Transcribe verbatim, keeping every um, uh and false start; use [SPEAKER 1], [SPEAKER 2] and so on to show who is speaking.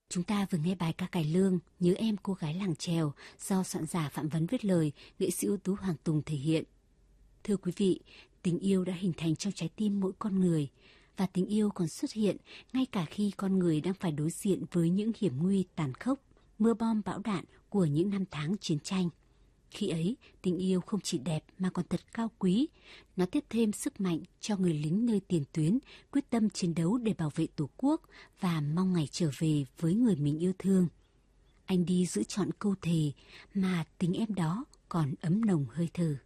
[SPEAKER 1] Chúng ta vừa nghe bài ca cải lương Nhớ em cô gái làng chèo do soạn giả Phạm Vấn viết lời, nghệ sĩ ưu tú Hoàng Tùng thể hiện. Thưa quý vị, tình yêu đã hình thành trong trái tim mỗi con người, và tình yêu còn xuất hiện ngay cả khi con người đang phải đối diện với những hiểm nguy tàn khốc, mưa bom bão đạn của những năm tháng chiến tranh. Khi ấy, tình yêu không chỉ đẹp mà còn thật cao quý. Nó tiếp thêm sức mạnh cho người lính nơi tiền tuyến, quyết tâm chiến đấu để bảo vệ Tổ quốc và mong ngày trở về với người mình yêu thương. Anh đi giữ trọn câu thề mà tình em đó còn ấm nồng hơi thở.